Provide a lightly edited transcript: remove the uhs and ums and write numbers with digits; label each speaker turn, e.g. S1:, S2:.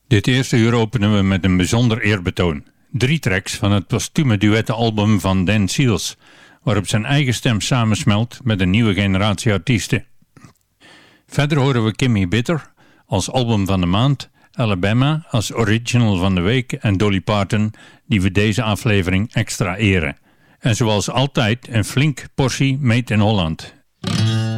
S1: Dit eerste uur openen we met een bijzonder eerbetoon. 3 tracks van het postume duettenalbum van Dan Seals, waarop zijn eigen stem samensmelt met een nieuwe generatie artiesten. Verder horen we Kimmy Bitter als album van de maand, Alabama als original van de week en Dolly Parton, die we deze aflevering extra eren. En zoals altijd een flink portie Made in Holland.